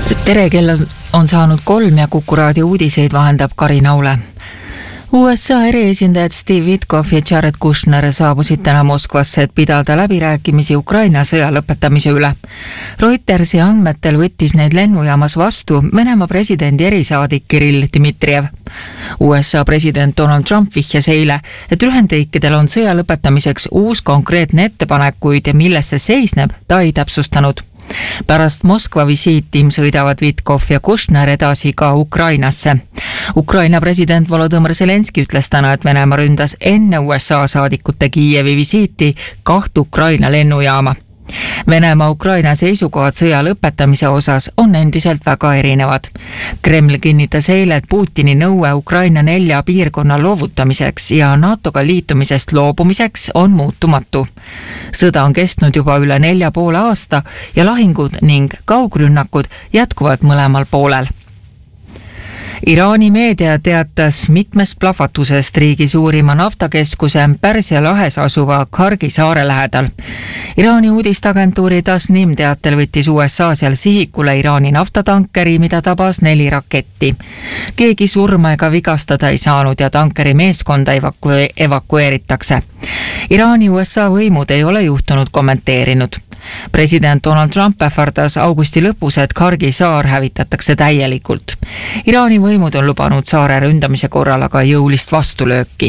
Tere, kell on saanud 3 ja Kuku raadio uudiseid vahendab Karin Aule. USA eriesindajad Steve Witkoff ja Jared Kushner saabusid täna Moskvasse, et pidada läbirääkimisi Ukraina sõja lõpetamise üle. Reutersi andmetel võttis neid lennujaamas vastu Venemaa presidendi erisaadik Kirill Dmitrijev. USA president Donald Trump vihjas eile, et Ühendriikidel on sõja lõpetamiseks uus konkreetne ettepanekuid ja milles see seisneb, ta ei täpsustanud. Pärast Moskva visiiti sõidavad Witkoff ja Kushner edasi ka Ukrainasse. Ukraina president Volodõmõr Zelenski ütles täna, et Venemaa ründas enne USA saadikute Kiievi visiiti 2 Ukraina lennujaama. Venemaa Ukraina seisukohad sõja lõpetamise osas on endiselt väga erinevad. Kreml kinnitas eile, et Putini nõue Ukraina 4 piirkonna loovutamiseks ja NATO-ga liitumisest loobumiseks on muutumatu. Sõda on kestnud juba üle 4,5 aasta ja lahingud ning kaugrünnakud jätkuvad mõlemal poolel. Iraani meedia teatas mitmest plahvatusest riigi suurima naftakeskuse Pärsia lahes asuva Kargi saare lähedal. Iraani uudistagentuuri Tasnim teatel võttis USA seal sihikule Iraani naftatankeri, mida tabas 4 raketti. Keegi surma ega vigastada ei saanud ja tankeri meeskonda evakueeritakse. Iraani USA võimud ei ole juhtunud kommenteerinud. President Donald Trump ähvardas augusti lõpus, et Kargi saar hävitatakse täielikult. Iraani võimud on lubanud saare ründamise korral aga jõulist vastulööki.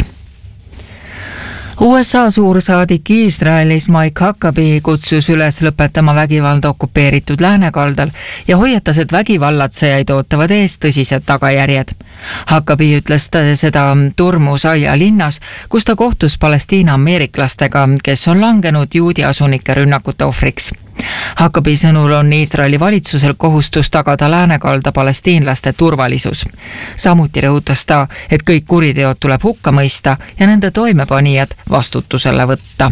USA suursaadik Iisraelis Mike Huckabee kutsus üles lõpetama vägivalda okupeeritud läänekaldal ja hoiatas, et vägivallatsejaid ootavad ees tõsised tagajärjed. Huckabee ütles seda Turmusaia linnas, kus ta kohtus Palestiina ameeriklastega, kes on langenud juudi asunike rünnakute ohvriks. Huckabee sõnul on Iisraeli valitsusel kohustus tagada läänekalda palestiinlaste turvalisus. Samuti rõhutas ta, et kõik kuriteod tuleb hukka mõista ja nende toimepanijad vastutusele võtta.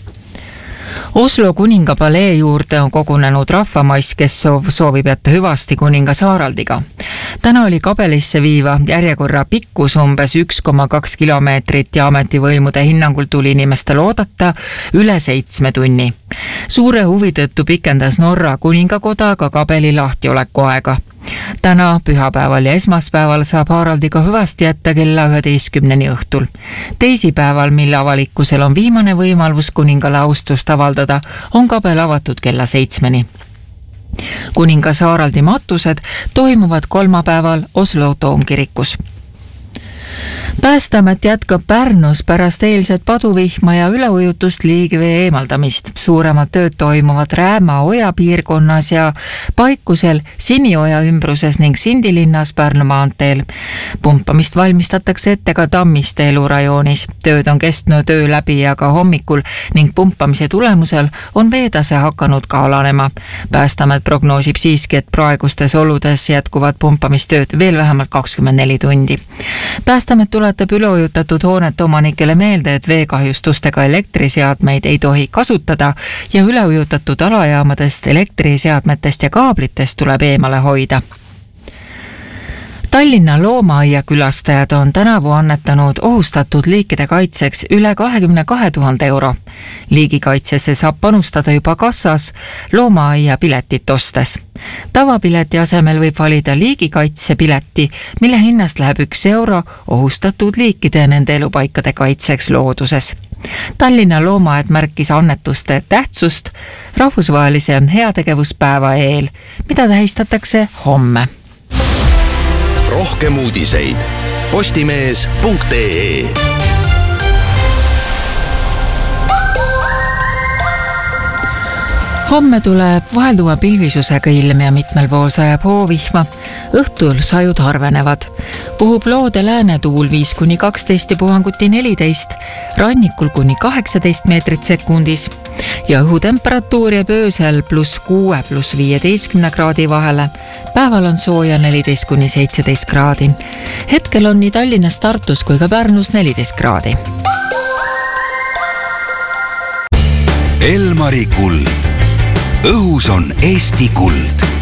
Oslo kuninga palee juurde on kogunenud rahvamass, kes soovib jätta hüvasti kuningas Haraldiga. Täna oli kabelisse viiva järjekorra pikkus umbes 1,2 kilomeetrit ja ametivõimude hinnangul tuli inimestel oodata üle 7 tunni. Suure huvi tõttu pikendas Norra kuningakoda ka kabeli lahtioleku aega. Täna, pühapäeval ja esmaspäeval saab Haraldiga hüvasti jätta kella 11 õhtul. Teisipäeval, mille avalikkusel on viimane võimalus kuningale austust avaldada, on kabel avatud kella 7. Kuningas Haraldi matused toimuvad kolmapäeval Oslo toomkirikus. Päästeamet jätkab Pärnus pärast eilset paduvihma ja üleujutust liigvee eemaldamist. Suuremad tööd toimuvad Rääma oja piirkonnas ja Paikusel, Sinioja ümbruses ning Sindilinnas Pärnu maanteel. Pumpamist valmistatakse ette ka Tammiste elurajoonis. Tööd on kestnud öö läbi ja ka hommikul ning pumpamise tulemusel on veetase hakanud ka alanema. Päästeamet prognoosib siiski, et praegustes oludes jätkuvad pumpamistööd veel vähemalt 24 tundi. Päästeamet tuletab üleujutatud hoonete omanikele meelde, et veekahjustustega elektriseadmeid ei tohi kasutada ja üleujutatud alajaamadest, elektriseadmetest ja kaablitest tuleb eemale hoida. Tallinna loomaaia külastajad on tänavu annetanud ohustatud liikide kaitseks üle 22 000 euro. Liigikaitsesse saab panustada juba kassas loomaaia piletit ostes. Tavapileti asemel võib valida liigikaitsepileti, mille hinnast läheb 1 euro ohustatud liikide ja nende elupaikade kaitseks looduses. Tallinna loomaaed märkis annetuste tähtsust rahvusvahelise heategevuspäeva eel, mida tähistatakse homme. Rohkem uudiseid postimees.ee. Homme tuleb vahelduva pilvisusega ilm ja mitmel pool sajab hoovihma. Õhtul sajud harvenevad. Puhub loode läänetuul 5-12 ja puhanguti 14, rannikul kuni 18 meetrit sekundis ja õhutemperatuur jääb öösel +6 + 15 kraadi vahele. Päeval on sooja 14-17 kraadi. Hetkel on nii Tallinnas, Tartus kui ka Pärnus 14 kraadi. Elmari kuld. Õhus on Eesti kuld.